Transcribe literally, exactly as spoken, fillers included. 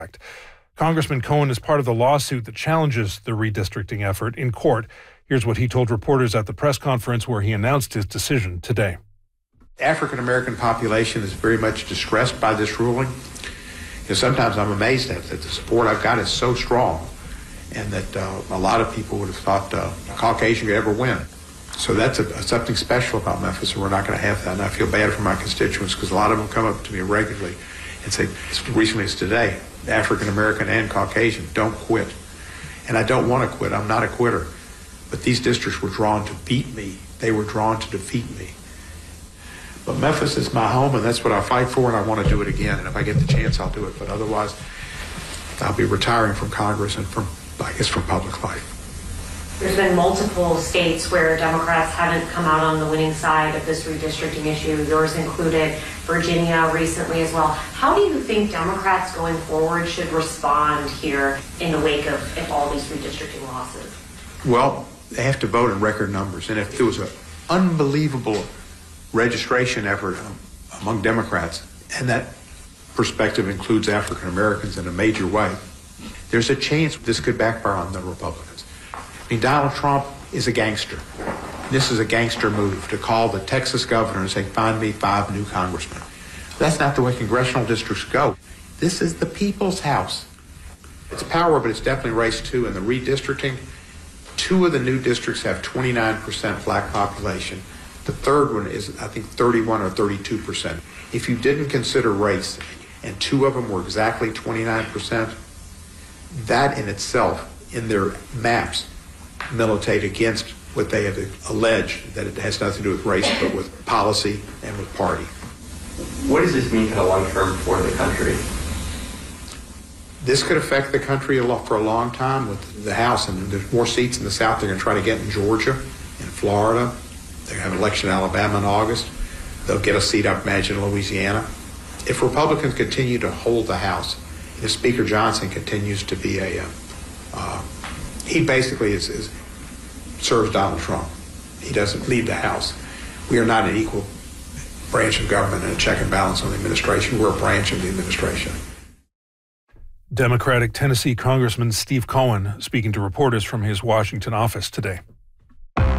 Congressman Cohen is part of the lawsuit that challenges the redistricting effort in court. Here's what he told reporters at the press conference where he announced his decision today. The African-American population is very much distressed by this ruling. You know, sometimes I'm amazed at that the support I've got is so strong, and that uh, a lot of people would have thought uh, a Caucasian could ever win. So that's a, something special about Memphis, and we're not going to have that. And I feel bad for my constituents because a lot of them come up to me regularly and say, as recently as today, African-American and Caucasian, don't quit. And I don't want to quit. I'm not a quitter. But these districts were drawn to beat me. They were drawn to defeat me. But Memphis is my home, and that's what I fight for, and I want to do it again. And if I get the chance, I'll do it. But otherwise, I'll be retiring from Congress and from, I guess, from public life. There's been multiple states where Democrats haven't come out on the winning side of this redistricting issue, yours included, Virginia recently as well. How do you think Democrats going forward should respond here in the wake of if all these redistricting losses? Well, they have to vote in record numbers. And if there was an unbelievable registration effort among Democrats, and that perspective includes African Americans in a major way, there's a chance this could backfire on the Republicans. I mean, Donald Trump is a gangster. This is a gangster move to call the Texas governor and say, find me five new congressmen. That's not the way congressional districts go. This is the people's house. It's power, but it's definitely race two. And the redistricting, two of the new districts have twenty-nine percent black population. The third one is, I think, thirty-one or thirty-two percent. If you didn't consider race, and two of them were exactly twenty-nine percent, that in itself, in their maps, militate against what they have alleged, that it has nothing to do with race, but with policy and with party. What does this mean for the long term for the country? This could affect the country a lot for a long time with the House, and there's more seats in the South they're going to try to get in Georgia, in Florida. They're going to have an election in Alabama in August. They'll get a seat, I imagine, in Louisiana. If Republicans continue to hold the House, if Speaker Johnson continues to be a, uh, he basically is, is serves Donald Trump. He doesn't leave the House. We are not an equal branch of government and a check and balance on the administration. We're a branch of the administration. Democratic Tennessee Congressman Steve Cohen speaking to reporters from his Washington office today.